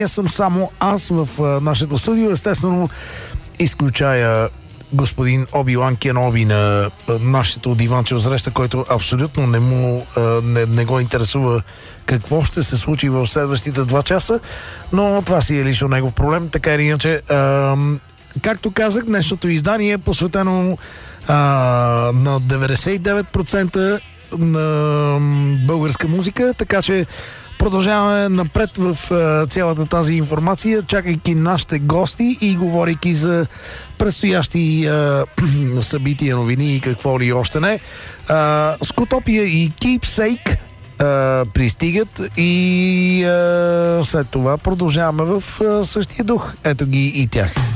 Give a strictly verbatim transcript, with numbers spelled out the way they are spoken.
Не съм само аз в а, нашето студио. Естествено, изключая господин Оби-Лан Кеноби на а, нашето диванче в среща, който абсолютно не му а, не, не го интересува какво ще се случи в следващите два часа, но това си е лично негов проблем. Така или иначе, а, както казах, днешното издание е посветено а, на деветдесет и девет процента на българска музика, така че продължаваме напред в а, цялата тази информация, чакайки нашите гости и говорейки за предстоящи а, събития, новини и какво ли още не. А, Скутопия и Keepsake а, пристигат и а, след това продължаваме в а, същия дух. Ето ги и тях.